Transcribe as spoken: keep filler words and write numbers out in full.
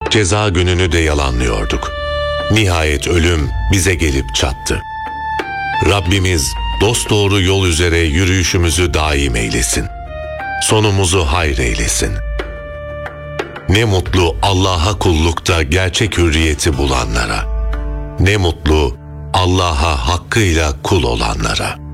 Ceza gününü de yalanlıyorduk. Nihayet ölüm bize gelip çattı. Rabbimiz dosdoğru yol üzere yürüyüşümüzü daim eylesin. Sonumuzu hayır eylesin. Ne mutlu Allah'a kullukta gerçek hürriyeti bulanlara. Ne mutlu Allah'a hakkıyla kul olanlara.